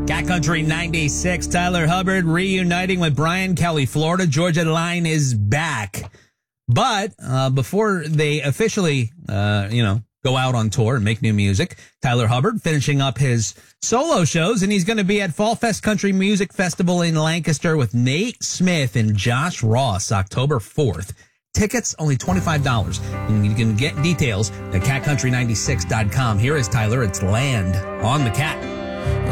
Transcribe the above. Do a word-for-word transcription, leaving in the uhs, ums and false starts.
Cat Country ninety-six, Tyler Hubbard reuniting with Brian Kelly. Florida Georgia Line is back. But uh, before they officially, uh, you know, go out on tour and make new music, Tyler Hubbard finishing up his solo shows, and he's going to be at Fall Fest Country Music Festival in Lancaster with Nate Smith and Josh Ross October fourth. Tickets only twenty-five dollars. And you can get details at cat country ninety-six dot com. Here is Tyler. It's Land on the Cat.